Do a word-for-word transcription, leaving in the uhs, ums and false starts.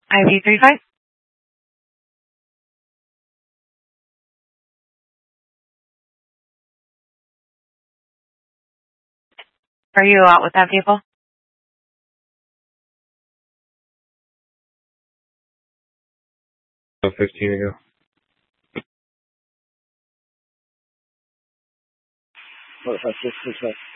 I V three five. Are you out with that vehicle? About fifteen ago. What if I switch this up?